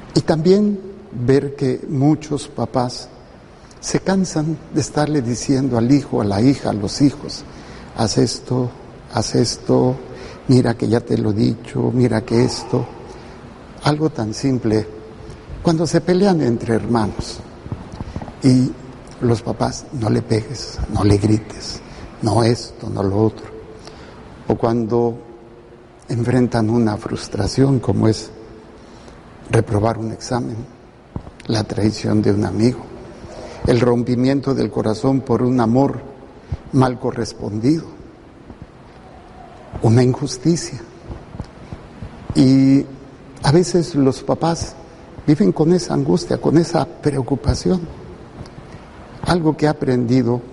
Y también ver que muchos papás se cansan de estarle diciendo al hijo, a la hija, a los hijos, haz esto, mira que ya te lo he dicho, mira que esto. Algo tan simple, cuando se pelean entre hermanos y los papás, no le pegues, no le grites, no esto, no lo otro. O cuando enfrentan una frustración como es reprobar un examen, la traición de un amigo, el rompimiento del corazón por un amor mal correspondido, una injusticia. Y a veces los papás viven con esa angustia, con esa preocupación. Algo que he aprendido